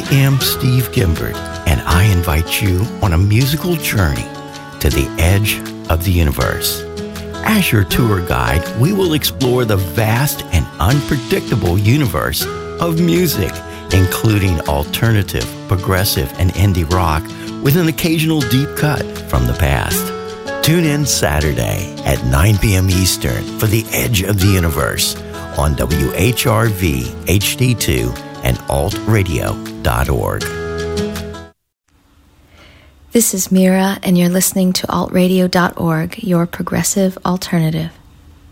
am Steve Gimbert, and I invite you on a musical journey to the edge of the universe. As your tour guide, we will explore the vast and unpredictable universe of music, including alternative, progressive, and indie rock, with an occasional deep cut from the past. Tune in Saturday at 9 p.m. Eastern for The Edge of the Universe on WHRV HD2 and altradio.org. This is Mira, and you're listening to altradio.org, your progressive alternative.